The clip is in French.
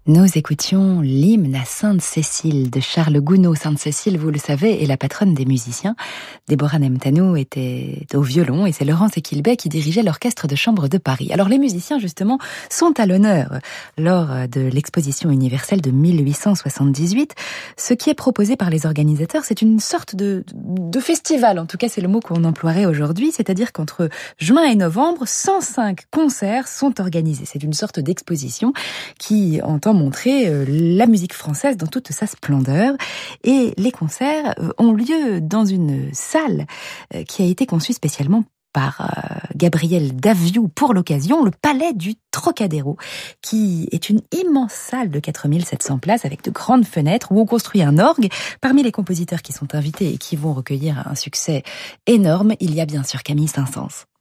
Nous écoutions l'hymne à Sainte-Cécile de Charles Gounod. Sainte-Cécile, vous le savez, est la patronne des musiciens. Déborah Nemtanou était au violon et c'est Laurence Equilbet qui dirigeait l'orchestre de chambre de Paris. Alors les musiciens, justement, sont à l'honneur lors de l'exposition universelle de 1878. Ce qui est proposé par les organisateurs, c'est une sorte de festival. En tout cas, c'est le mot qu'on emploierait aujourd'hui. C'est-à-dire qu'entre juin et novembre, 105 concerts sont organisés. C'est une sorte d'exposition qui entend montrer la musique française dans toute sa splendeur. Et les concerts ont lieu dans une salle qui a été conçue spécialement par Gabriel Daviou pour l'occasion, le Palais du Trocadéro, qui est une immense salle de 4700 places avec de grandes fenêtres où on construit un orgue. Parmi les compositeurs qui sont invités et qui vont recueillir un succès énorme, il y a bien sûr Camille Saint-Saëns.